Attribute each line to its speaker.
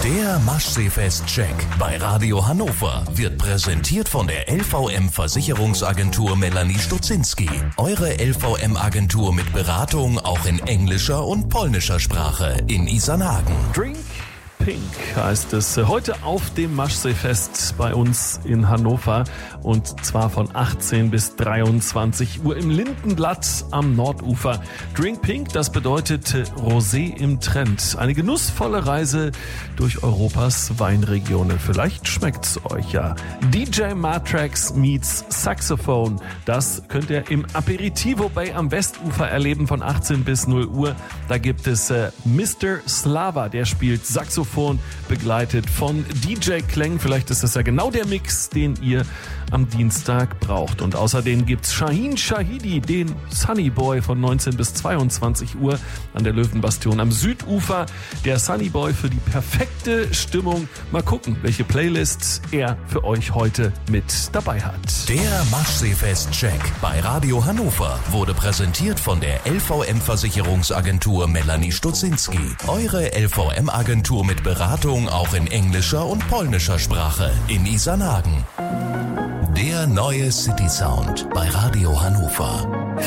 Speaker 1: Der Maschseefest-Check bei Radio Hannover wird präsentiert von der LVM Versicherungsagentur Melanie Stutzinski. Eure LVM-Agentur mit Beratung auch in englischer und polnischer Sprache in Isarnhagen.
Speaker 2: Drink Pink heißt es heute auf dem Maschseefest bei uns in Hannover und zwar von 18 bis 23 Uhr im Lindenblatt am Nordufer. Drink Pink, das bedeutet Rosé im Trend. Eine genussvolle Reise durch Europas Weinregionen. Vielleicht schmeckt's euch ja. DJ Matrax meets Saxophone. Das könnt ihr im Aperitivo Bay am Westufer erleben von 18 bis 0 Uhr. Da gibt es Mr. Slava, der spielt Saxophon, begleitet von DJ Kleng. Vielleicht ist das ja genau der Mix, den ihr am Dienstag braucht. Und außerdem gibt's Shahin Shahidi, den Sunny Boy von 19 bis 22 Uhr an der Löwenbastion am Südufer. Der Sunny Boy für die perfekte Stimmung. Mal gucken, welche Playlist er für euch heute mit dabei hat.
Speaker 1: Der Maschseefest-Check bei Radio Hannover wurde präsentiert von der LVM Versicherungsagentur Melanie Stutzinski. Eure LVM-Agentur mit Beratung auch in englischer und polnischer Sprache in Isarnhagen. Der neue City Sound bei Radio Hannover.